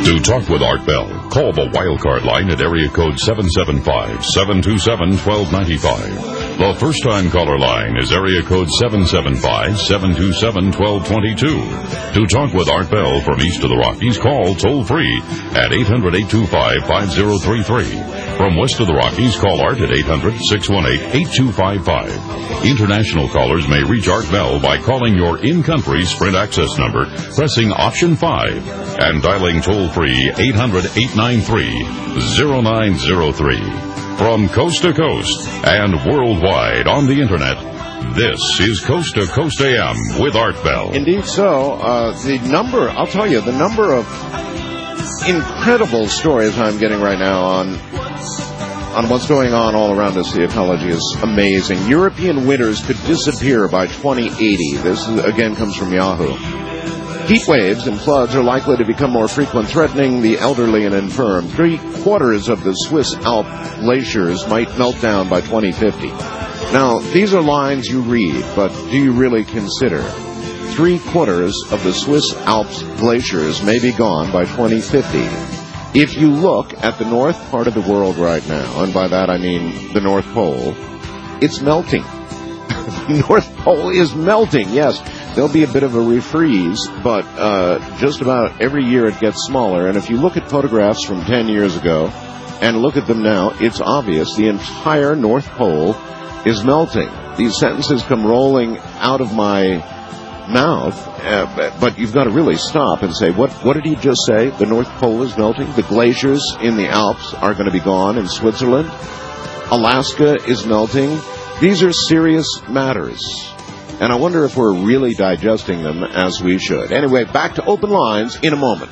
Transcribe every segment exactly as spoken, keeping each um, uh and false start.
To talk with Art Bell, call the Wildcard line at area code seven seven five, seven two seven, one two nine five. The first-time caller line is area code seven seven five, seven two seven, one two two two. To talk with Art Bell from east of the Rockies, call toll-free at eight hundred, eight two five, five zero three three. From west of the Rockies, call Art at eight hundred, six one eight, eight two five five. International callers may reach Art Bell by calling your in-country Sprint access number, pressing option five, and dialing toll-free eight hundred, eight nine three, zero nine zero three. From coast to coast and worldwide on the Internet, this is Coast to Coast A M with Art Bell. Indeed so. Uh, the number, I'll tell you, the number of incredible stories I'm getting right now on on what's going on all around us, the ecology, is amazing. European winters could disappear by twenty eighty. This, is, again, comes from Yahoo. Heat waves and floods are likely to become more frequent, threatening the elderly and infirm. Three-quarters of the Swiss Alp glaciers might melt down by twenty fifty. Now, these are lines you read, but do you really consider? Three-quarters of the Swiss Alps glaciers may be gone by twenty fifty. If you look at the north part of the world right now, and by that I mean the North Pole, it's melting. The North Pole is melting, yes. There'll be a bit of a refreeze, but uh, just about every year it gets smaller. And if you look at photographs from ten years ago and look at them now, it's obvious the entire North Pole is melting. These sentences come rolling out of my mouth, uh, but you've got to really stop and say, what, what did he just say? The North Pole is melting? The glaciers in the Alps are going to be gone in Switzerland? Alaska is melting? These are serious matters. And I wonder if we're really digesting them as we should. Anyway, back to open lines in a moment.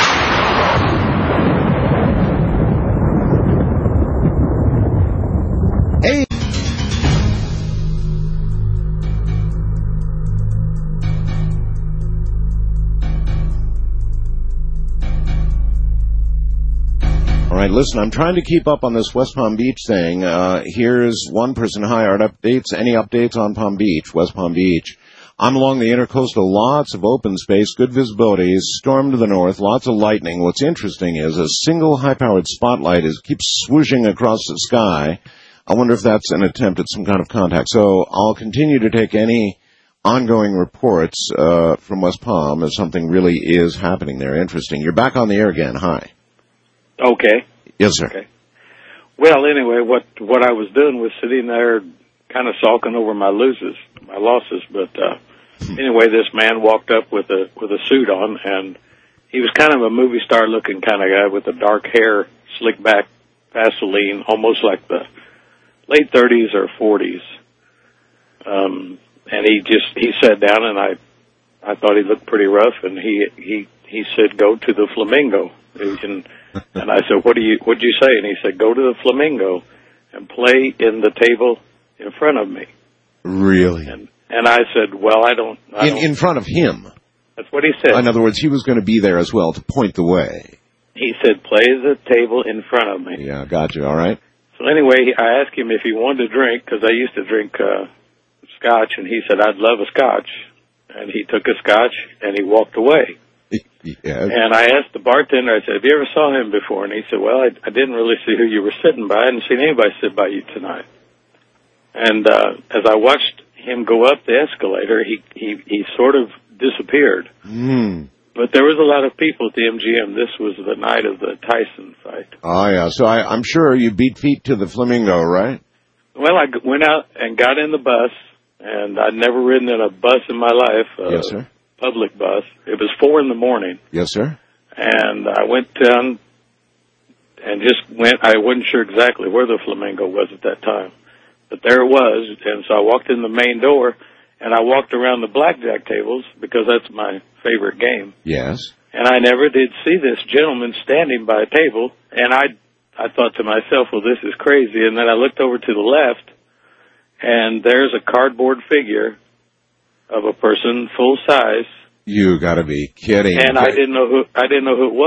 Hey. All right, listen, I'm trying to keep up on this West Palm Beach thing. Uh, here's one person. Hi, Art, updates. Any updates on Palm Beach, West Palm Beach? I'm along the intercoastal, lots of open space, good visibility, storm to the north, lots of lightning. What's interesting is a single high-powered spotlight is keeps swooshing across the sky. I wonder if that's an attempt at some kind of contact. So I'll continue to take any ongoing reports uh, from West Palm as something really is happening there. Interesting. You're back on the air again. Hi. Okay. Yes, sir. Okay. Well, anyway, what what I was doing was sitting there kind of sulking over my losses, my losses. But uh, anyway, this man walked up with a with a suit on, and he was kind of a movie star looking kind of guy with the dark hair, slick back, Vaseline, almost like the late thirties or forties. Um, and he just he sat down, and I I thought he looked pretty rough, and he he he said, "Go to the Flamingo." And, and I said, what do you, what'd you say? And he said, go to the Flamingo and play in the table in front of me. Really? And, and I said, well, I don't, I in, don't. In front of him? That's what he said. In other words, he was going to be there as well to point the way. He said, play the table in front of me. Yeah, gotcha, all right. So anyway, I asked him if he wanted to drink, because I used to drink uh, scotch, and he said, I'd love a scotch. And he took a scotch, and he walked away. Yeah. And I asked the bartender, I said, have you ever saw him before? And he said, well, I, I didn't really see who you were sitting by. I hadn't seen anybody sit by you tonight. And uh, as I watched him go up the escalator, he, he, he sort of disappeared. Mm. But there was a lot of people at the M G M. This was the night of the Tyson fight. Oh, yeah. So I, I'm sure you beat feet to the Flamingo, right? Well, I went out and got in the bus, and I'd never ridden in a bus in my life. Uh, yes, sir. Public bus. It was four in the morning. Yes, sir. And I went down and just went. I wasn't sure exactly where the Flamingo was at that time, but there it was. And so I walked in the main door, and I walked around the blackjack tables because that's my favorite game. Yes. And I never did see this gentleman standing by a table, and I I thought to myself, well, this is crazy. And then I looked over to the left, and there's a cardboard figure of a person full size. You got to be kidding. And I didn't know who I didn't know who it was.